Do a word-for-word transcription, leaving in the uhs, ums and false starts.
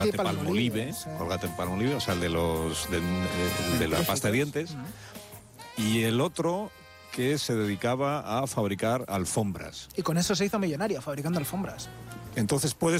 Colgate Palmolive, sí. Colgate Palmolive, o sea, el de los de, de, de la pasta de dientes. Y el otro que se dedicaba a fabricar alfombras. Y con eso se hizo millonario, fabricando alfombras. Entonces puedes